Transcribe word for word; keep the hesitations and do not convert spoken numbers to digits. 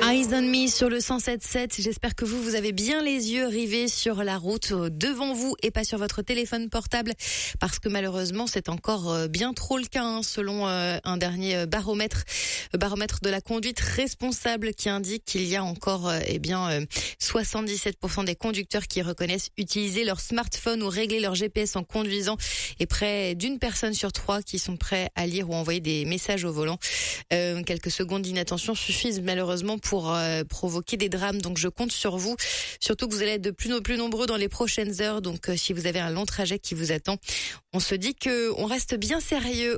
Eyes on Me sur le cent sept sept. J'espère que vous, vous avez bien les yeux rivés sur la route devant vous et pas sur votre téléphone portable, parce que malheureusement, c'est encore bien trop le cas, hein, selon un dernier baromètre, baromètre de la conduite responsable, qui indique qu'il y a encore, eh bien, soixante-dix-sept pour cent des conducteurs qui reconnaissent utiliser leur smartphone ou régler leur G P S en conduisant, et près d'une personne sur trois qui sont prêts à lire ou envoyer des messages au volant. Euh, quelques secondes d'inattention suffisent malheureusement pour euh, provoquer des drames. Donc je compte sur vous, surtout que vous allez être de plus en plus nombreux dans les prochaines heures. Donc euh, si vous avez un long trajet qui vous attend, on se dit que on reste bien sérieux